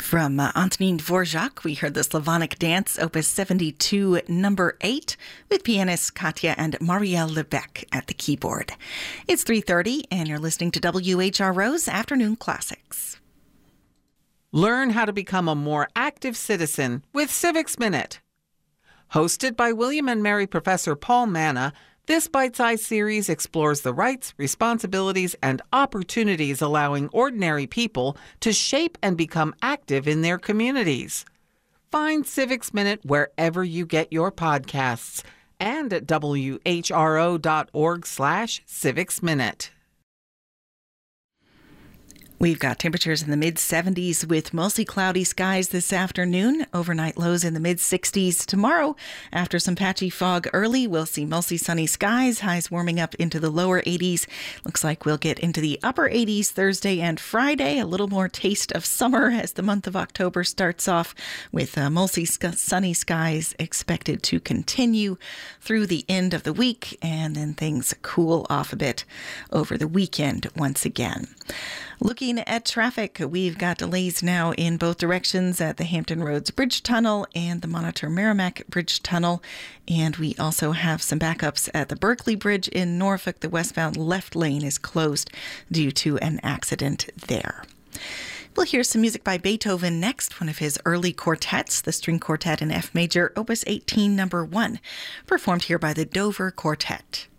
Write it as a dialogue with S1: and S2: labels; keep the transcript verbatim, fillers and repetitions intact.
S1: From uh, Antonin Dvorak, we heard the Slavonic Dance, Opus seventy-two, number eight, with pianists Katya and Marielle Lebec at the keyboard. It's three thirty, and you're listening to W H R O's Afternoon Classics.
S2: Learn how to become a more active citizen with Civics Minute. Hosted by William and Mary Professor Paul Manna, this bite-sized series explores the rights, responsibilities, and opportunities allowing ordinary people to shape and become active in their communities. Find Civics Minute wherever you get your podcasts and at W H R O dot org slash Civics Minute.
S1: We've got temperatures in the mid seventies with mostly cloudy skies this afternoon. Overnight lows in the mid sixties. Tomorrow, after some patchy fog early, we'll see mostly sunny skies. Highs warming up into the lower eighties. Looks like we'll get into the upper eighties Thursday and Friday. A little more taste of summer as the month of October starts off with uh, mostly sc- sunny skies expected to continue through the end of the week. And then things cool off a bit over the weekend once again. Looking at traffic, we've got delays now in both directions at the Hampton Roads Bridge Tunnel and the Monitor Merrimack Bridge Tunnel. And we also have some backups at the Berkeley Bridge in Norfolk. The westbound left lane is closed due to an accident there. We'll hear some music by Beethoven next, one of his early quartets, the String Quartet in F Major, Opus eighteen, number one, performed here by the Dover Quartet.